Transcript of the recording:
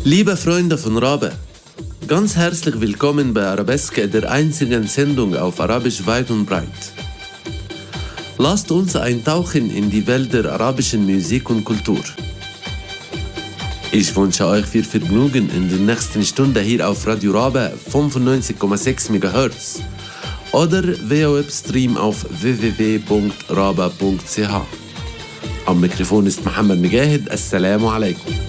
Liebe Freunde von Rabe, ganz herzlich willkommen bei Arabeske, der einzigen Sendung auf Arabisch weit und breit. Lasst uns eintauchen in die Welt der arabischen Musik und Kultur. Ich wünsche euch viel Vergnügen in der nächsten Stunde hier auf Radio Rabe 95,6 MHz oder via Webstream auf www.raba.ch. Am Mikrofon ist Mohammed Mujahid. Assalamu alaikum.